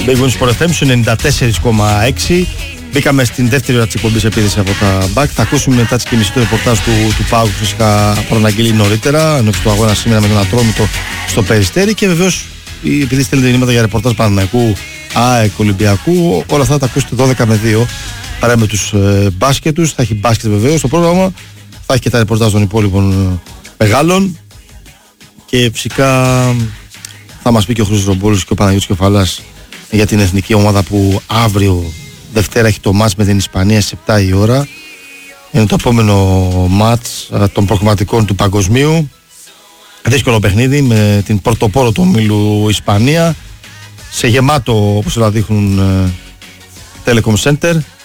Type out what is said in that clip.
Big Win Sport FM στο 94,6. Μπήκαμε στην δεύτερη ώρα της εκπομπής επίδεση από τα μπακ. Θα ακούσουμε μετά τις κινήσεις του ρεπορτάζ του Πάου που φυσικά προαναγγείλει νωρίτερα, ενώ του αγώνα σήμερα με τον Ατρόμητο στο Περιστέρι. Και βεβαίως, επειδή στέλνετε μηνύματα για ρεπορτάζ Παναθηναϊκού, ΑΕΚ, Ολυμπιακού, όλα αυτά τα ακούσετε 12 με 2. Παρά με τους μπάσκετ τους. Θα έχει μπάσκετ βεβαίως στο πρόγραμμα. Θα έχει και τα ρεπορτάζ των υπόλοιπων μεγάλων. Και φυσικά θα μας πει και ο Χρήστος Ρομπόλης και ο Παναγιώτης Κεφαλάς για την εθνική ομάδα που αύριο Δευτέρα έχει το μάτς με την Ισπανία στις 7 η ώρα. Είναι το επόμενο μάτς των προκριματικών του παγκοσμίου. Δύσκολο παιχνίδι με την πρωτοπόρο του ομίλου Ισπανία σε γεμάτο, όπως όλα δείχνουν, Telecom Center.